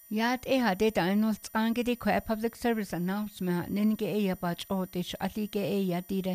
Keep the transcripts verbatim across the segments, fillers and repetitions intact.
Yat e hade da no tsange de kwa public service announcement ninge e ya bach otish alige e ya dire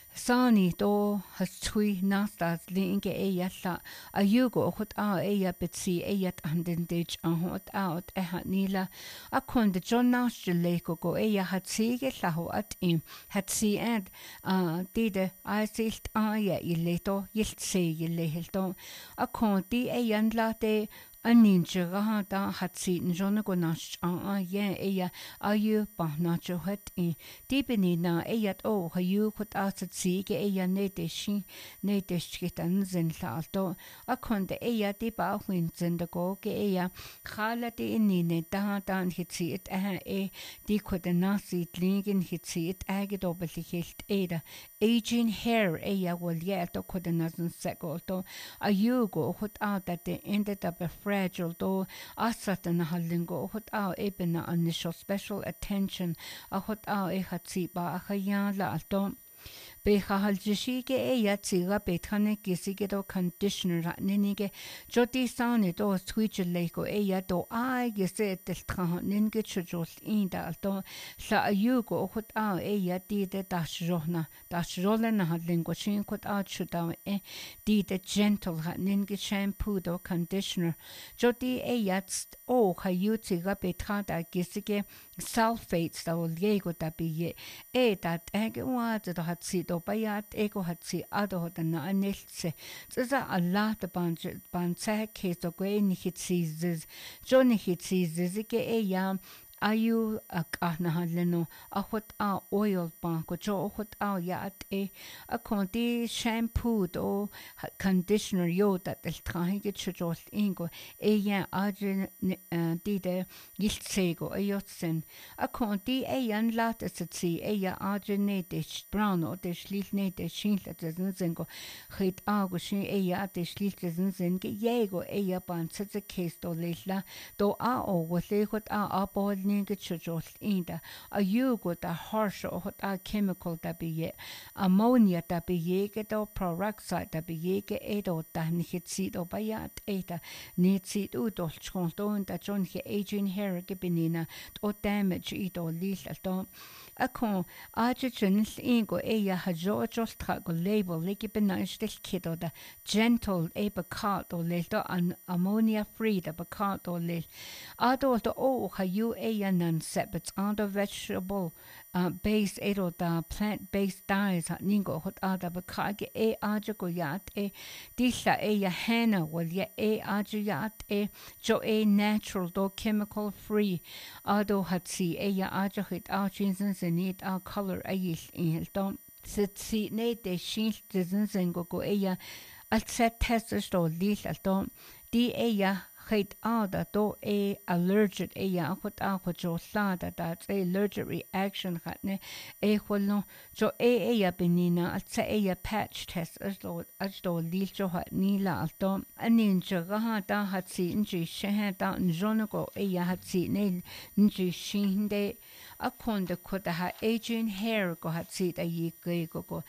sani do has tui nastas linge e ya la ayugo hot a e ya betsi e ya anden dej a hot out e hat nila a kon de John Nash leko go e ya hat sige la ho at im hat si and a dide a silt a ya i leto yilt se i lehelto a kon di e yan la de Anin jiraha da hat sie njone go nash a ye eya ayu pa na chohet in dibini na eyat o hayu khut asat si ge eya ne deshi ne deshkitan zen lalto akonde eya di ba huin zen de go ge eya khala de inni ne da dan hitsi et a e di khut na si tlingen hitsi et age dobelhilt eda aging hair eya wol ye to khut na zen segolto ayu go khut out that they ended up a fragile do asat na halingo hot au ebena initial special attention a hot au e hatsi ba a khaya la alto be khahal jishi ke e ya tsiga be thane kisi ke do conditioner nini ke joti sane do switch le ko e ya do ai ge se tel tra nin ke chujol in da alto sa ayu go hot au e ya ti de dash rohna dash rolen na halingo chin kot au chuda e di de gentle nin ke shampoo do conditioner joti e ya o khayu tsiga be tra da kisi ke sulfates da lego da bi ye e da ege wa da hat si do bayat ego hat si ado hot na anelse tsa Allah da ban ban sa ke so gwe ni hit si ziz jo ni hit si ziz ke e ya ayu akahna haleno ahot a oil ban ko jo hot a ya at e a konti shampoo do conditioner yo that el trahe get chjol ingo e ya ajin di de giltsego e yotsen a konti e yan lat es si e ya ajin ne de brown o de schlicht ne de schintle de zengo khit a go shin e ya de schlicht de zen ge yego e ya ban tse case do lella do a o wo le hot a a bo ninge chjol inda a yugo da harsh o hot a chemical da be ammonia da be yege do peroxide da be yege edo da nihitsi do bayat eta nitsi u do chkonto da jon he aging hair ge benina do damage i do lil do akon a chen ingo e ya hajo jol tra go label leke benastel kido da gentle e bakat do lil do an ammonia free da bakat do lil ado do o ha you e ya nan set but under vegetable uh, based edo da plant based dyes ningo hot ada bakage e aja go yat e disha e ya hana wal ya e aja yat e jo e natural do chemical free ado hatsi e ya aja hit a chinsen zenit a color a yil in don sit si ne de shin zen go go e ya al set test sto lil al don di e ya Hate ada do e allergic e ya hot a hot jo sada da e allergic reaction hatne e holno jo e e ya benina at sa e ya patch test as do as do lil jo hat nila alto anin jo ha da hat si inji she da njono go e ya hat si ne inji shinde a konde ko da ha aging hair go hat si da yi ge go go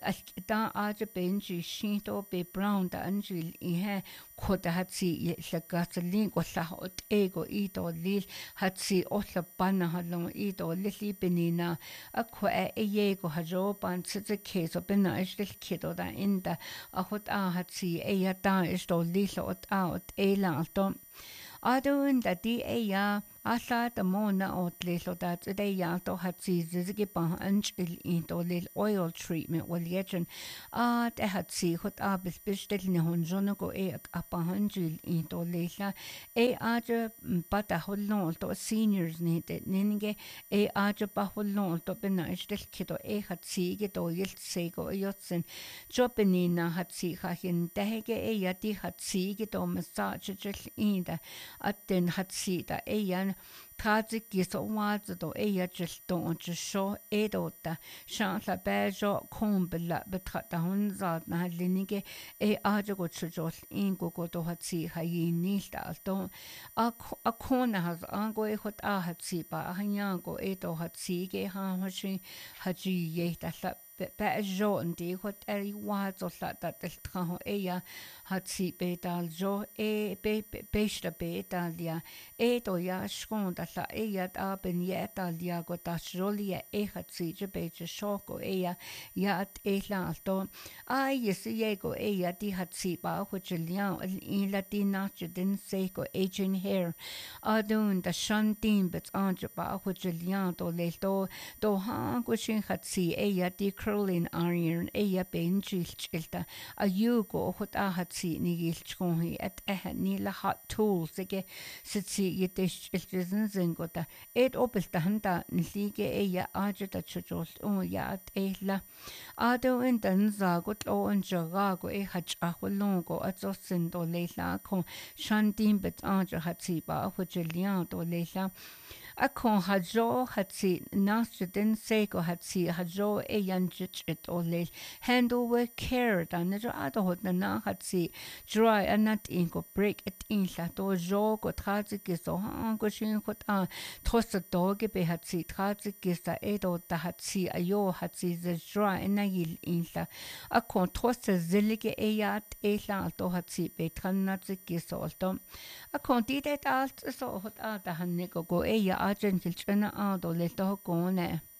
da a je benji shindo be brown da anji i he ko da hat si la Lin go la hot ego ito lil hat si otla banna halong ito lili benina a ko e ye go hajo ban tse ke so bena istel kido da inda a hot a hat si e ya da is do lil ot out e la to adun da di e ya Asa da mona ot lilo da tse ya to hat si zige ban anchil ito lil oil treatment wal yechen a de hat si hot a bis bestel ne hon jono go e a pa hanjil ito lila e aja pata holno to seniors ne de ninge e aja pa holno to bena istel kido e hat si ge do yel se go yotsen jobenina hat si ha hin dege e ya di hat si ge do massage jil ida at den hat si da e yan Tazik gis o wads do e ya just don just show e do da shan la bejo kombla betra da hun zat na linige e aja go chujol in go go do hat si ha yi ni sta do a a kona has an go e hot a hat si ba a hanya go e do hat si ge ha ha shi ha ji ye da la ba jo ndi hot eri wa zo la da del traho e ya hat si be dal jo e be be sta be dal ya e do ya shkon da la e ya da ben ye dal ya go da jolia e hat si je be je shoko e ya ya at e la to ai yes ye go e ya di hat si ba ho je lian in la di na je den se go aging hair adun da shantin bet an je ba ho je lian do le do do ha go shin hat si e ya di curling iron e ya ben jilta a you go hot a hat si ni gilchon hi at e ni la hot tools ge sit si yetish ilzen zingo da et opel da handa ni lige e ya a je da chujol o ya at e la ado in dan za go lo en jaga go e hat a go longo a zo sin do le la ko shantin bet an je hat si ba ho je lian do le la a kon hajo hat si nas den se go hat si hajo e yan jit it o le handle with care da ne jo ado hot na na hat si dry and not in go break it in la do jo go trazi ke so ha go shin hot a tros do ge be hat si trazi ke sa e do da hat si a yo hat si the dry and na yil in la a kon tros zelige e yat e la do hat si be tran na ke so do a kon di det alt so hot a da han ne go go e ya agent chana a do le to go ne